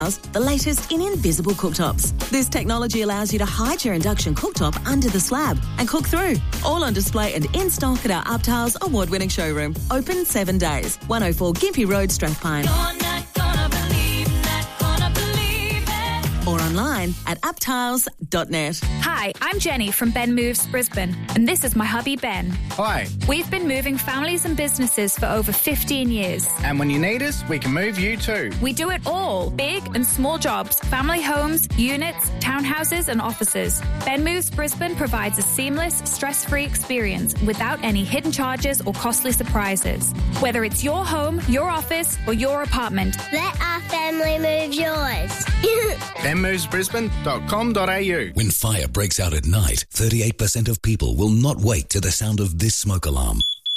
The latest in invisible cooktops. This technology allows you to hide your induction cooktop under the slab and cook through. All on display and in stock at our Uptiles award-winning showroom. Open 7 days. 104 Gympie Road, Strathpine. Or online at uptiles.net. Hi, I'm Jenny from Ben Moves Brisbane, and this is my hubby Ben. Hi. We've been moving families and businesses for over 15 years. And when you need us, we can move you too. We do it all. Big and small jobs, family homes, units, townhouses and offices. Ben Moves Brisbane provides a seamless, stress-free experience without any hidden charges or costly surprises. Whether it's your home, your office or your apartment. Let our family move yours. benmovesbrisbane.com.au. When fire breaks out at night, 38% of people will not wake to the sound of this smoke alarm.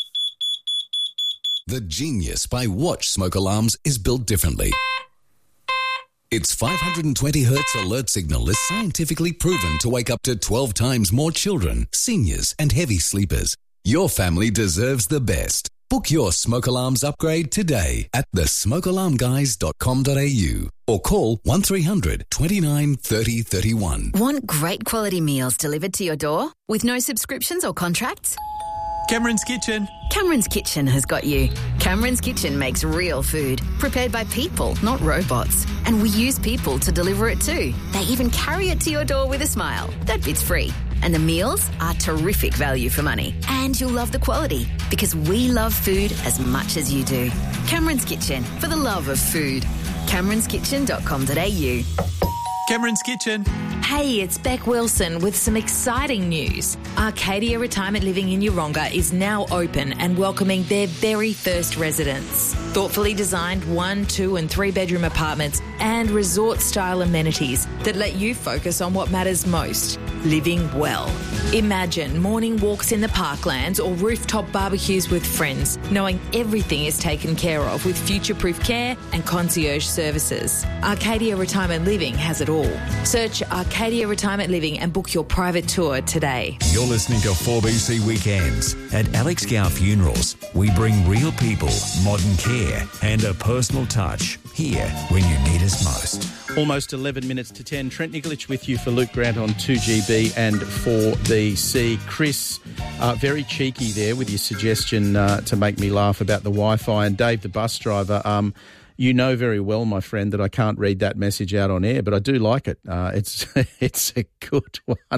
The genius by Watch smoke alarms is built differently. Its 520 hertz alert signal is scientifically proven to wake up to 12 times more children, seniors and heavy sleepers. Your family deserves the best. Book your smoke alarms upgrade today at thesmokealarmguys.com.au or call 1300 29 30 31. Want great quality meals delivered to your door with no subscriptions or contracts? Cameron's Kitchen. Cameron's Kitchen has got you. Cameron's Kitchen makes real food, prepared by people, not robots. And we use people to deliver it too. They even carry it to your door with a smile. That bit's free. And the meals are terrific value for money. And you'll love the quality because we love food as much as you do. Cameron's Kitchen, for the love of food. CameronsKitchen.com.au. Cameron's Kitchen. Hey, it's Beck Wilson with some exciting news. Arcadia Retirement Living in Yeronga is now open and welcoming their very first residents. Thoughtfully designed 1, 2 and 3 bedroom apartments and resort-style amenities that let you focus on what matters most, living well. Imagine morning walks in the parklands or rooftop barbecues with friends, knowing everything is taken care of with future-proof care and concierge services. Arcadia Retirement Living has it all. Search Arcadia Retirement Living and book your private tour today. You're listening to 4BC Weekends. At Alex Gow Funerals, we bring real people, modern care and a personal touch here when you need us most. Almost 11 minutes to 10. Trent Nikolic with you for Luke Grant on 2GB and 4BC. Chris, very cheeky there with your suggestion to make me laugh about the Wi-Fi. And Dave, the bus driver, you know very well, my friend, that I can't read that message out on air, but I do like it. It's a good one.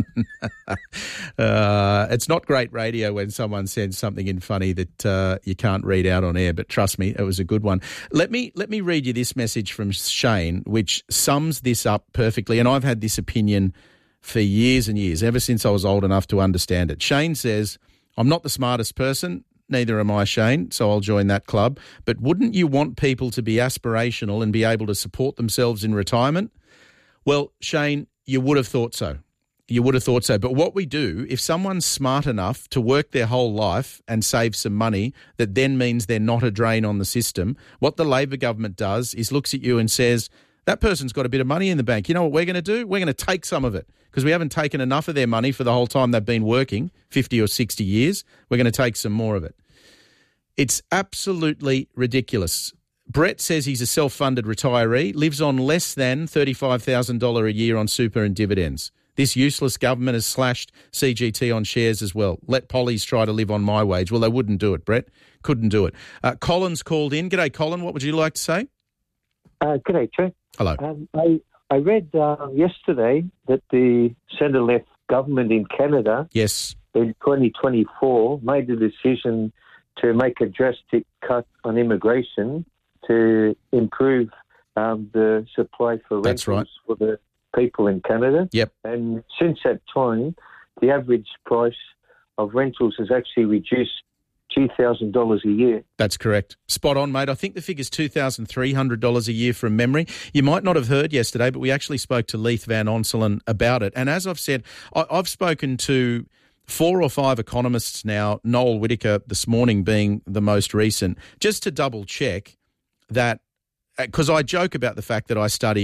It's not great radio when someone sends something in funny that you can't read out on air, but trust me, it was a good one. Let me read you this message from Shane, which sums this up perfectly, and I've had this opinion for years and years, ever since I was old enough to understand it. Shane says, I'm not the smartest person, neither am I, Shane, so I'll join that club. But wouldn't you want people to be aspirational and be able to support themselves in retirement? Well, Shane, you would have thought so. You would have thought so. But what we do, if someone's smart enough to work their whole life and save some money, that then means they're not a drain on the system, what the Labor government does is looks at you and says, that person's got a bit of money in the bank. You know what we're going to do? We're going to take some of it because we haven't taken enough of their money for the whole time they've been working, 50 or 60 years. We're going to take some more of it. It's absolutely ridiculous. Brett says he's a self-funded retiree, lives on less than $35,000 a year on super and dividends. This useless government has slashed CGT on shares as well. Let Polly's try to live on my wage. Well, they wouldn't do it, Brett. Couldn't do it. Colin's called in. G'day, Colin. What would you like to say? G'day, Trent. Hello. I read yesterday that the centre-left government in Canada yes, in 2024 made the decision to make a drastic cut on immigration to improve the supply for rentals for the people in Canada. Yep. And since that time, the average price of rentals has actually reduced $2,000 a year. That's correct. Spot on, mate. I think the figure's $2,300 a year from memory. You might not have heard yesterday, but we actually spoke to Leith Van Onselen about it. And as I've said, I've spoken to 4 or 5 economists now, Noel Whittaker this morning being the most recent, just to double check that, because I joke about the fact that I studied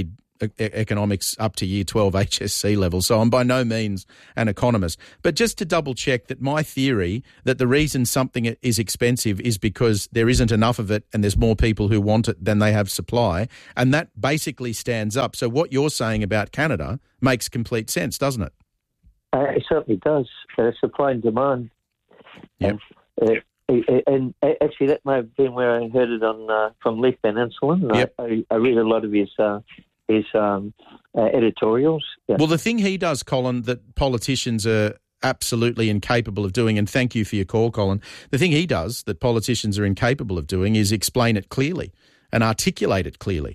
economics up to year 12 HSC level, so I'm by no means an economist. But just to double check that my theory that the reason something is expensive is because there isn't enough of it and there's more people who want it than they have supply, and that basically stands up. So what you're saying about Canada makes complete sense, doesn't it? It certainly does. Supply and demand. Yep. And actually, that may have been where I heard it from Leif Van Enselen. Yep. I read a lot of his editorials. Yeah. Well, the thing he does, Colin, that politicians are absolutely incapable of doing, and thank you for your call, Colin, the thing he does that politicians are incapable of doing is explain it clearly and articulate it clearly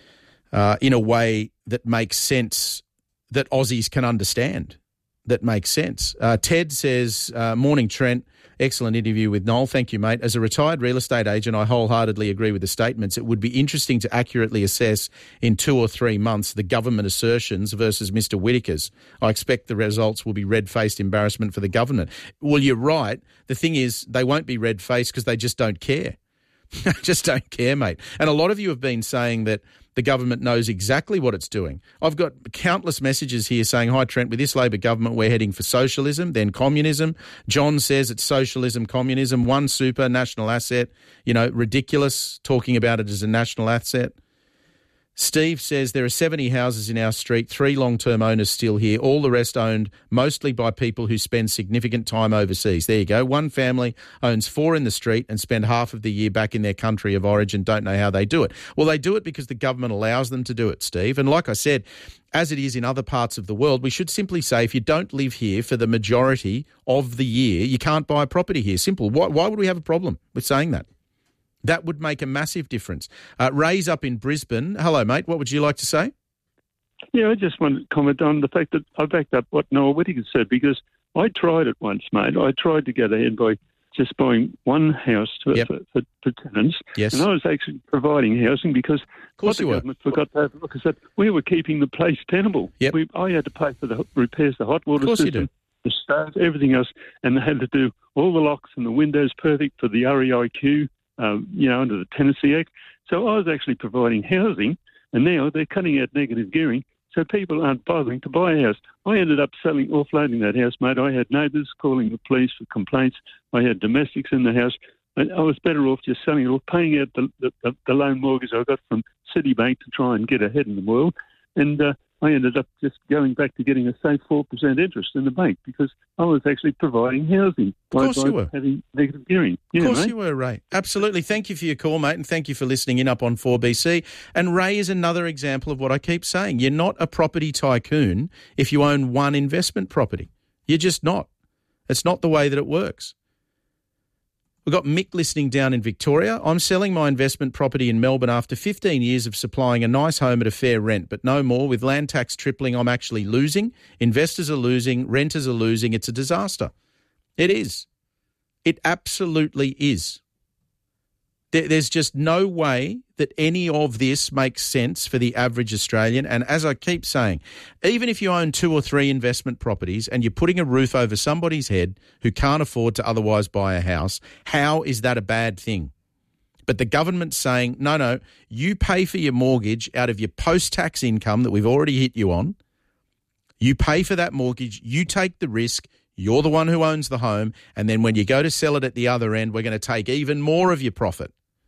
in a way that makes sense, that Aussies can understand, that makes sense. Ted says, morning, Trent. Excellent interview with Noel. Thank you, mate. As a retired real estate agent, I wholeheartedly agree with the statements. It would be interesting to accurately assess in 2 or 3 months the government assertions versus Mr. Whittaker's. I expect the results will be red-faced embarrassment for the government. Well, you're right. The thing is, they won't be red-faced because they just don't care. Just don't care, mate. And a lot of you have been saying that the government knows exactly what it's doing. I've got countless messages here saying, hi, Trent, with this Labor government, we're heading for socialism, then communism. John says it's socialism, communism, one super, national asset. You know, ridiculous talking about it as a national asset. Steve says there are 70 houses in our street, 3 long-term owners still here, all the rest owned mostly by people who spend significant time overseas. There you go. One family owns 4 in the street and spend half of the year back in their country of origin, don't know how they do it. Well, they do it because the government allows them to do it, Steve. And like I said, as it is in other parts of the world, we should simply say if you don't live here for the majority of the year, you can't buy a property here. Simple. Why would we have a problem with saying that? That would make a massive difference. Ray's up in Brisbane. Hello, mate. What would you like to say? Yeah, I just want to comment on the fact that I backed up what Noel Whittaker said, because I tried it once, mate. I tried to get ahead by just buying one house for tenants. Yes. And I was actually providing housing because what the government forgot to have a look is that we were keeping the place tenable. Yep. I had to pay for the repairs, the hot water system, the stove, everything else, and they had to do all the locks and the windows perfect for the REIQ. Under the Tenancy Act. So I was actually providing housing, and now they're cutting out negative gearing, so people aren't bothering to buy a house. I ended up offloading that house, mate. I had neighbours calling the police for complaints. I had domestics in the house. I was better off just selling it or paying out the loan mortgage I got from Citibank to try and get ahead in the world. And I ended up just going back to getting a safe 4% interest in the bank because I was actually providing housing. Of course you were. Having negative gearing. Of course you were, Ray. Absolutely. Thank you for your call, mate, and thank you for listening in up on 4BC. And Ray is another example of what I keep saying. You're not a property tycoon if you own one investment property. You're just not. It's not the way that it works. We've got Mick listening down in Victoria. I'm selling my investment property in Melbourne after 15 years of supplying a nice home at a fair rent, but no more. With land tax tripling, I'm actually losing. Investors are losing. Renters are losing. It's a disaster. It is. It absolutely is. There's just no way that any of this makes sense for the average Australian. And as I keep saying, even if you own 2 or 3 investment properties and you're putting a roof over somebody's head who can't afford to otherwise buy a house, how is that a bad thing? But the government's saying, no, you pay for your mortgage out of your post-tax income that we've already hit you on. You pay for that mortgage. You take the risk. You're the one who owns the home. And then when you go to sell it at the other end, we're going to take even more of your profit.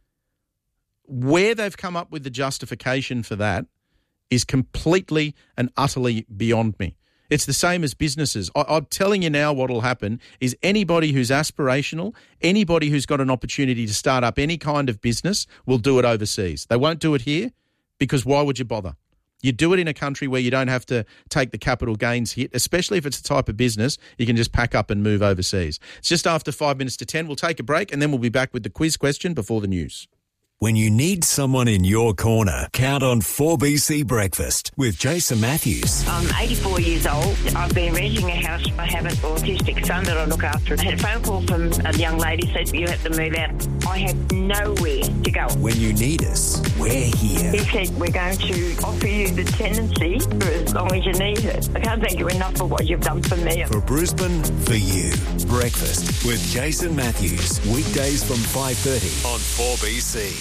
Where they've come up with the justification for that is completely and utterly beyond me. It's the same as businesses. I'm telling you now what will happen is anybody who's aspirational, anybody who's got an opportunity to start up any kind of business will do it overseas. They won't do it here because why would you bother? You do it in a country where you don't have to take the capital gains hit, especially if it's a type of business, you can just pack up and move overseas. It's just after 5 minutes to 10. We'll take a break and then we'll be back with the quiz question before the news. When you need someone in your corner, count on 4BC Breakfast with Jason Matthews. I'm 84 years old. I've been renting a house. I have an autistic son that I look after. I had a phone call from a young lady said, you have to move out. I have nowhere to go. When you need us, we're here. He said, we're going to offer you the tenancy for as long as you need it. I can't thank you enough for what you've done for me. For Brisbane, for you. Breakfast with Jason Matthews. Weekdays from 5:30 on 4BC.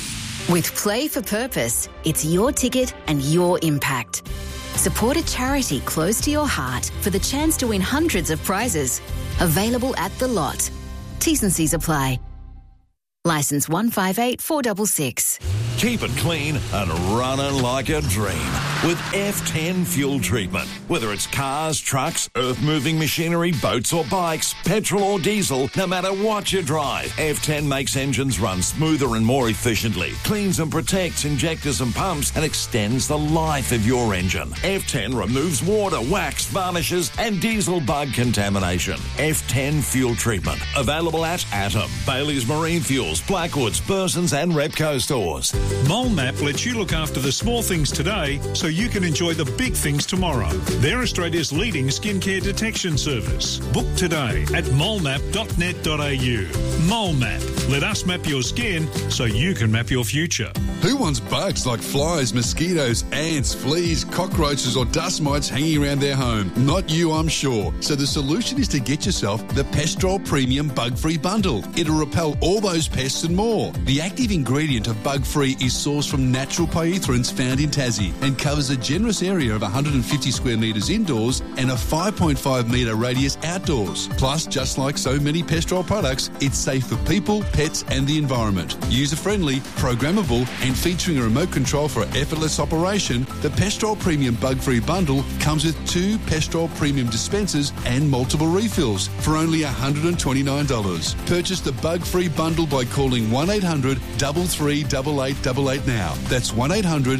With Play for Purpose, it's your ticket and your impact. Support a charity close to your heart for the chance to win hundreds of prizes. Available at The Lot. T's and C's apply. Licence 158466. Keep it clean and running like a dream with F10 fuel treatment. Whether it's cars, trucks, earth-moving machinery, boats or bikes, petrol or diesel, no matter what you drive, F10 makes engines run smoother and more efficiently, cleans and protects injectors and pumps, and extends the life of your engine. F10 removes water, wax, varnishes and diesel bug contamination. F10 fuel treatment. Available at Atom, Bailey's Marine Fuels, Blackwoods, Burson's and Repco stores. MoleMap lets you look after the small things today so you can enjoy the big things tomorrow. They're Australia's leading skincare detection service. Book today at molemap.net.au. MoleMap. Let us map your skin so you can map your future. Who wants bugs like flies, mosquitoes, ants, fleas, cockroaches or dust mites hanging around their home? Not you, I'm sure. So the solution is to get yourself the Pestrol Premium Bug-Free Bundle. It'll repel all those pests and more. The active ingredient of Bug-Free is sourced from natural pyrethroids found in Tassie and covers a generous area of 150 square metres indoors and a 5.5 metre radius outdoors. Plus, just like so many Pestrol products, it's safe for people, pets and the environment. User-friendly, programmable and featuring a remote control for effortless operation, the Pestrol Premium Bug-Free Bundle comes with 2 Pestrol Premium dispensers and multiple refills for only $129. Purchase the Bug-Free Bundle by calling 1800 338888 now. That's 1800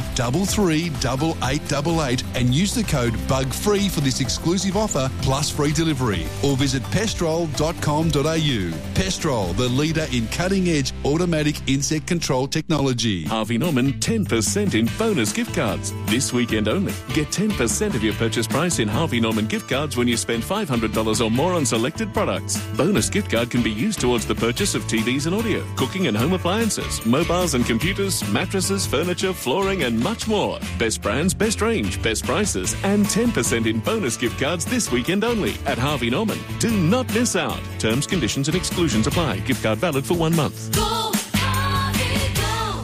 338888 and use the code BUGFREE for this exclusive offer plus free delivery. Or visit pestrol.com.au. Pestrol, the leader in cutting-edge automatic insect control technology. Harvey Norman 10% in bonus gift cards. This weekend only. Get 10% of your purchase price in Harvey Norman gift cards when you spend $500 or more on selected products. Bonus gift card can be used towards the purchase of TVs and audio, cooking and home appliances, mobiles and computers, mattresses, furniture, flooring and much more. Best brands, best range, best prices and 10% in bonus gift cards this weekend only at Harvey Norman. Do not miss out. Terms, conditions and exclusions apply. Gift card valid for 1 month. Go, Harvey,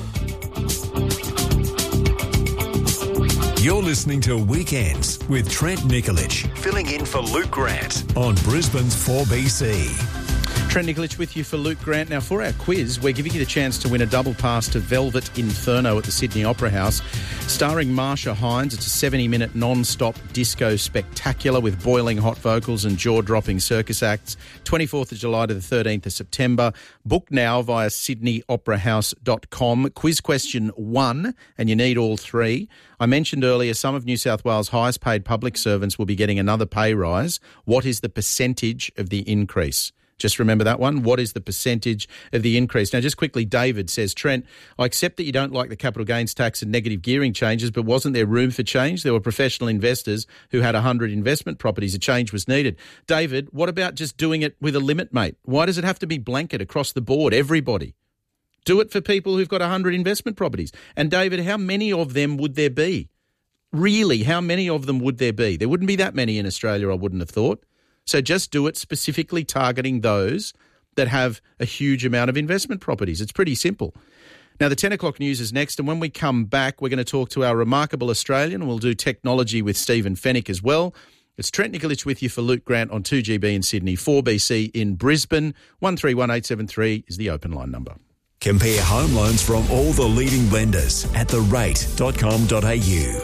go. You're listening to Weekends with Trent Nikolic, filling in for Luke Grant on Brisbane's 4BC. Trent Nikolic with you for Luke Grant. Now, for our quiz, we're giving you the chance to win a double pass to Velvet Inferno at the Sydney Opera House. Starring Marsha Hines, it's a 70-minute non-stop disco spectacular with boiling hot vocals and jaw-dropping circus acts. 24th of July to the 13th of September. Book now via sydneyoperahouse.com. Quiz question 1, and you need all 3. I mentioned earlier some of New South Wales' highest paid public servants will be getting another pay rise. What is the percentage of the increase? Just remember that one. What is the percentage of the increase? Now, just quickly, David says, Trent, I accept that you don't like the capital gains tax and negative gearing changes, but wasn't there room for change? There were professional investors who had 100 investment properties. A change was needed. David, what about just doing it with a limit, mate? Why does it have to be blanket across the board, everybody? Do it for people who've got 100 investment properties. And, David, how many of them would there be? Really, how many of them would there be? There wouldn't be that many in Australia, I wouldn't have thought. So just do it specifically targeting those that have a huge amount of investment properties. It's pretty simple. Now, the 10 o'clock news is next, and when we come back, we're going to talk to our remarkable Australian. We'll do technology with Stephen Fennick as well. It's Trent Nikolic with you for Luke Grant on 2GB in Sydney, 4BC in Brisbane. 131873 is the open line number. Compare home loans from all the leading lenders at therate.com.au.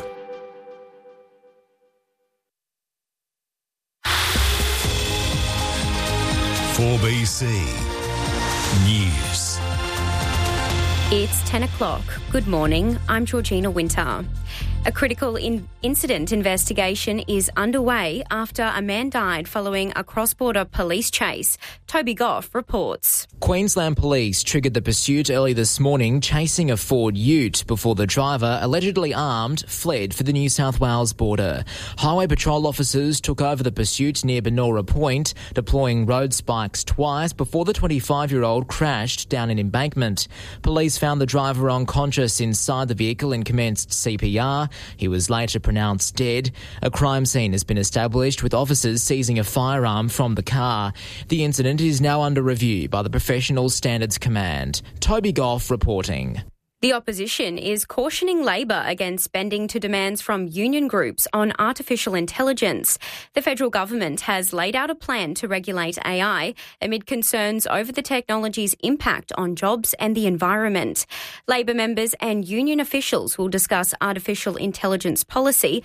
For BC News. It's 10 o'clock. Good morning. I'm Georgina Winter. A critical incident investigation is underway after a man died following a cross-border police chase. Toby Goff reports. Queensland Police triggered the pursuit early this morning, chasing a Ford Ute before the driver, allegedly armed, fled for the New South Wales border. Highway patrol officers took over the pursuit near Benora Point, deploying road spikes twice before the 25-year-old crashed down an embankment. Police found the driver unconscious inside the vehicle and commenced CPR. He was later pronounced dead. A crime scene has been established with officers seizing a firearm from the car. The incident is now under review by the Professional Standards Command. Toby Goff reporting. The opposition is cautioning Labor against bending to demands from union groups on artificial intelligence. The federal government has laid out a plan to regulate AI amid concerns over the technology's impact on jobs and the environment. Labor members and union officials will discuss artificial intelligence policy